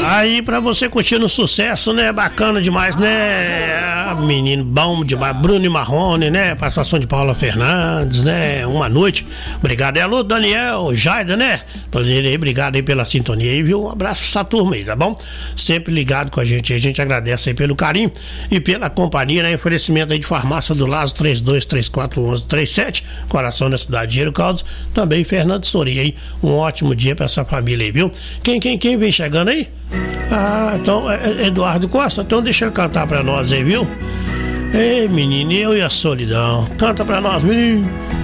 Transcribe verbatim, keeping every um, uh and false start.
Aí pra você curtir no sucesso, né? Bacana demais, né? Ah, menino bom demais. Bruno e Marrone, né? Participação de Paula Fernandes, né? Uma noite. Obrigado. Alô, Daniel, Jaida, né? Obrigado aí pela sintonia aí, viu? Um abraço pra essa turma aí, tá bom? Sempre ligado com a gente. A gente agradece aí pelo carinho e pela companhia, né? Oferecimento aí de Farmácia do Lazo, três dois três quatro um um três sete, coração da cidade de Gero Caldas. Também Fernando Soria aí. Um ótimo dia pra essa família aí, viu? Quem, quem, quem vem chegando aí? Ah, então, é Eduardo Costa. Então deixa ele cantar pra nós aí, viu? Ei, menino, eu e a solidão. Canta pra nós, menino.